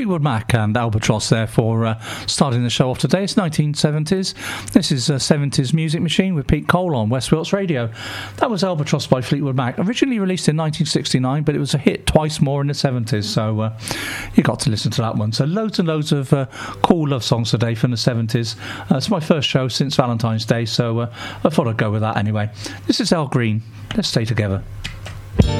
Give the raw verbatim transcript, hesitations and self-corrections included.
Fleetwood Mac and Albatross there for uh, starting the show off today. It's nineteen seventies. This is a seventies Music Machine with Pete Cole on West Wilts Radio. That was Albatross by Fleetwood Mac, originally released in nineteen sixty-nine, but it was a hit twice more in the seventies, so uh, you got to listen to that one. So loads and loads of uh, cool love songs today from the seventies. Uh, it's my first show since Valentine's Day, so uh, I thought I'd go with that anyway. This is Al Green. Let's stay together.